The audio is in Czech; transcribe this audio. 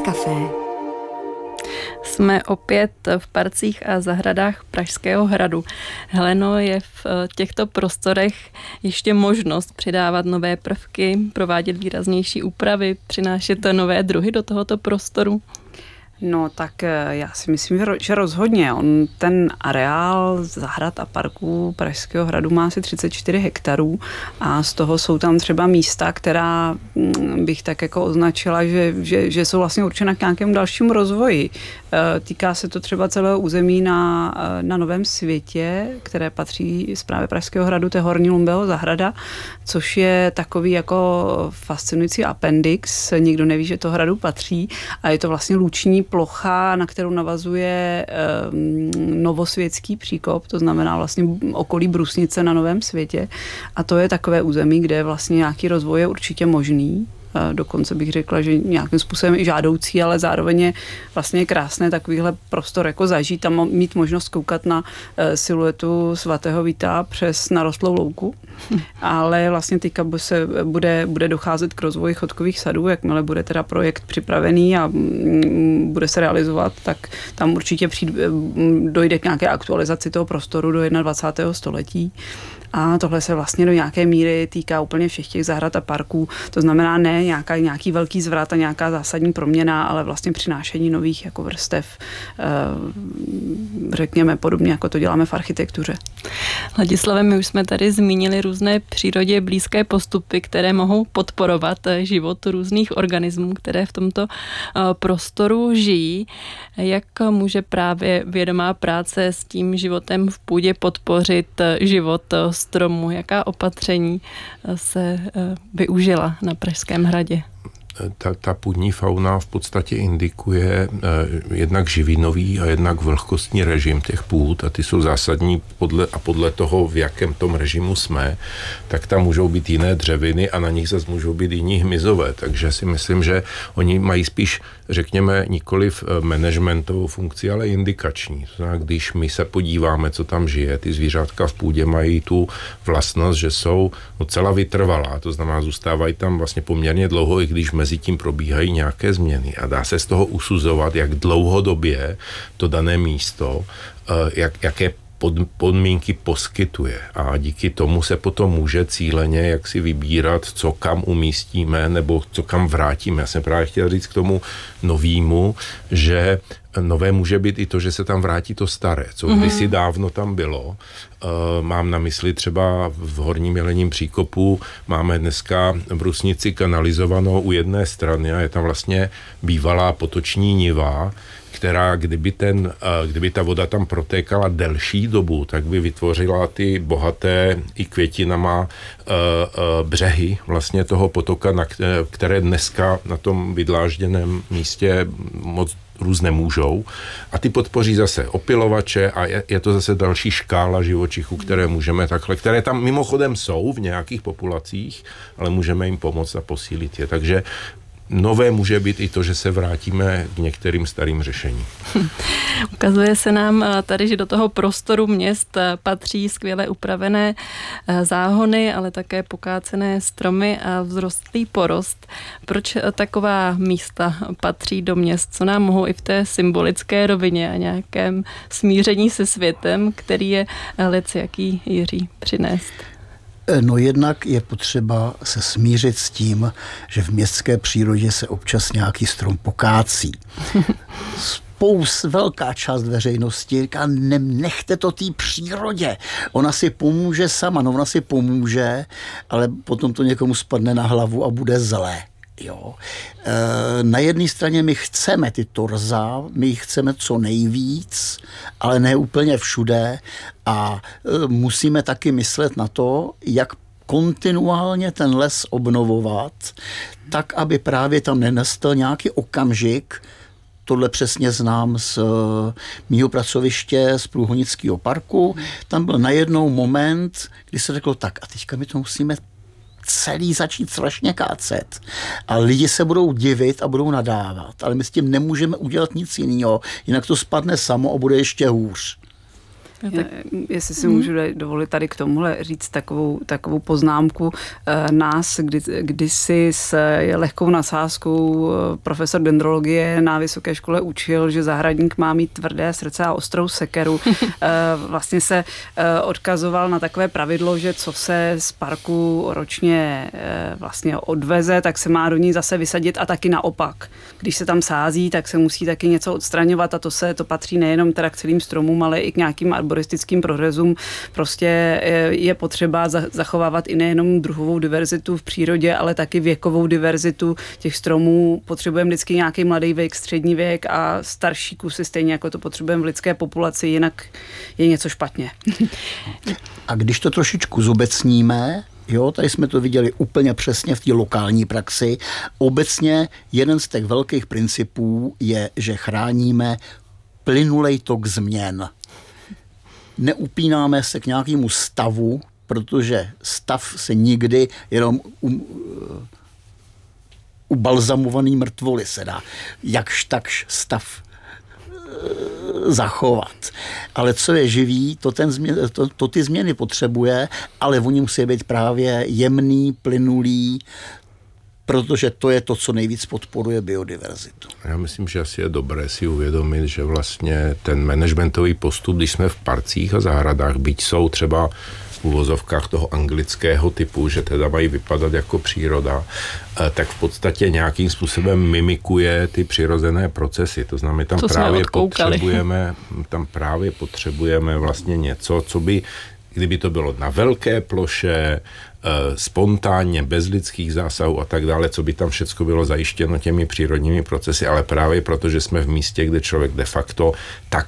Café. Jsme opět v parcích a zahradách Pražského hradu. Heleno, je v těchto prostorech ještě možnost přidávat nové prvky, provádět výraznější úpravy, přinášet nové druhy do tohoto prostoru? No tak já si myslím, že rozhodně. Ten areál zahrad a parků Pražského hradu má asi 34 hektarů a z toho jsou tam třeba místa, která bych tak jako označila, že jsou vlastně určena k nějakému dalšímu rozvoji. Týká se to třeba celého území na Novém Světě, které patří správě Pražského hradu, to je Horní Lumbeho zahrada, což je takový jako fascinující appendix. Nikdo neví, že to hradu patří a je to vlastně luční plocha, na kterou navazuje Novosvětský příkop, to znamená vlastně okolí Brusnice na Novém Světě. A to je takové území, kde vlastně nějaký rozvoj je určitě možný. Dokonce bych řekla, že nějakým způsobem i žádoucí, ale zároveň je vlastně krásné takovýhle prostor jako zažít a mít možnost koukat na siluetu svatého Víta přes narostlou louku. Ale vlastně teďka bude docházet k rozvoji chodkových sadů, jakmile bude teda projekt připravený a bude se realizovat, tak tam určitě dojde k nějaké aktualizaci toho prostoru do 21. století. A tohle se vlastně do nějaké míry týká úplně všech těch zahrad a parků. To znamená ne nějaký velký zvrat a nějaká zásadní proměna, ale vlastně přinášení nových jako vrstev, řekněme podobně, jako to děláme v architektuře. Ladislave, my už jsme tady zmínili různé přírodě blízké postupy, které mohou podporovat život různých organismů, které v tomto prostoru žijí. Jak může právě vědomá práce s tím životem v půdě podpořit život stromu? Jaká opatření se využila na Pražském hradě? Ta půdní fauna v podstatě indikuje jednak živinový a jednak vlhkostní režim těch půd a ty jsou zásadní podle toho, v jakém tom režimu jsme, tak tam můžou být jiné dřeviny a na nich zase můžou být jiní hmyzové, takže si myslím, že oni mají spíš, řekněme, nikoliv managementovou funkci, ale indikační. To znamená, když my se podíváme, co tam žije, ty zvířátka v půdě mají tu vlastnost, že jsou docela vytrvalá, to znamená, zůstávají tam vlastně poměrně dlouho, i když mezi tím probíhají nějaké změny a dá se z toho usuzovat, jak dlouhodobě to dané místo, jaké podmínky poskytuje a díky tomu se potom může cíleně jak si vybírat, co kam umístíme nebo co kam vrátíme. Já jsem právě chtěl říct k tomu novému, že nové může být i to, že se tam vrátí to staré, co kdysi dávno tam bylo. Mám na mysli třeba v Horním Jelením příkopu máme dneska brusnici kanalizovanou u jedné strany a je tam vlastně bývalá potoční niva, která kdyby ta voda tam protékala delší dobu, tak by vytvořila ty bohaté i květinama břehy vlastně toho potoka, které dneska na tom vydlážděném místě moc různé můžou. A ty podpoří zase opylovače a je to zase další škála živočichů, které můžeme takhle, které tam mimochodem jsou v nějakých populacích, ale můžeme jim pomoct a posílit je. Takže nové může být i to, že se vrátíme k některým starým řešením. Ukazuje se nám tady, že do toho prostoru měst patří skvěle upravené záhony, ale také pokácené stromy a vzrostlý porost. Proč taková místa patří do měst? Co nám mohou i v té symbolické rovině a nějakém smíření se světem, který je lecjaký Jiří, přinést? No jednak je potřeba se smířit s tím, že v městské přírodě se občas nějaký strom pokácí. Velká část veřejnosti říká, nechte to té přírodě. Ona si pomůže sama, ona si pomůže, ale potom to někomu spadne na hlavu a bude zlé. Jo. Na jedné straně my chceme ty torza, my jich chceme co nejvíc, ale ne úplně všude a musíme taky myslet na to, jak kontinuálně ten les obnovovat, tak, aby právě tam nenastal nějaký okamžik. Tohle přesně znám z mýho pracoviště z Průhonického parku. Tam byl najednou moment, kdy se řeklo tak a teďka my to musíme celý začít strašně kácet. A lidi se budou divit a budou nadávat. Ale my s tím nemůžeme udělat nic jiného, jinak to spadne samo a bude ještě hůř. Jestli si můžu dovolit tady k tomuhle říct takovou poznámku. Nás kdysi s lehkou nadsázkou profesor dendrologie na vysoké škole učil, že zahradník má mít tvrdé srdce a ostrou sekeru. Vlastně se odkazoval na takové pravidlo, že co se z parku ročně vlastně odveze, tak se má do ní zase vysadit a taky naopak. Když se tam sází, tak se musí taky něco odstraňovat a to patří nejenom teda k celým stromům, ale i k nějakým arboristickým prohrezům. Prostě je potřeba zachovávat i nejenom druhovou diverzitu v přírodě, ale taky věkovou diverzitu těch stromů. Potřebujeme vždycky nějaký mladý věk, střední věk a starší kusy, stejně jako to potřebujeme v lidské populaci, jinak je něco špatně. A když to trošičku zobecníme, jo, tady jsme to viděli úplně přesně v té lokální praxi. Obecně jeden z těch velkých principů je, že chráníme plynulej tok změn. Neupínáme se k nějakému stavu, protože stav se nikdy jenom ubalzamovaný mrtvoly se dá jakž takž stav zachovat. Ale co je živý, to ty změny potřebuje, ale oni musí být právě jemný, plynulý, protože to je to, co nejvíc podporuje biodiverzitu. Já myslím, že asi je dobré si uvědomit, že vlastně ten managementový postup, když jsme v parcích a zahradách, byť jsou třeba v uvozovkách toho anglického typu, že teda mají vypadat jako příroda, tak v podstatě nějakým způsobem mimikuje ty přirozené procesy. To znamená, tam právě potřebujeme vlastně něco, co by, kdyby to bylo na velké ploše, spontánně, bez lidských zásahů a tak dále, co by tam všecko bylo zajištěno těmi přírodními procesy, ale právě protože jsme v místě, kde člověk de facto tak